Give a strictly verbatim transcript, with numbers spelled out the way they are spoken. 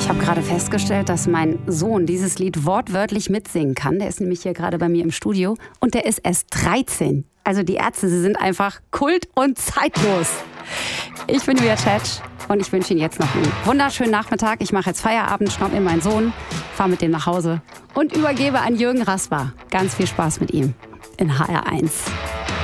Ich habe gerade festgestellt, dass mein Sohn dieses Lied wortwörtlich mitsingen kann. Der ist nämlich hier gerade bei mir im Studio und der ist erst dreizehn. Also die Ärzte, sie sind einfach Kult und zeitlos. Ich bin Julia Tschetsch und ich wünsche Ihnen jetzt noch einen wunderschönen Nachmittag. Ich mache jetzt Feierabend, schnapp mir meinen Sohn, fahre mit dem nach Hause und übergebe an Jürgen Rasper. Ganz viel Spaß mit ihm in H R eins.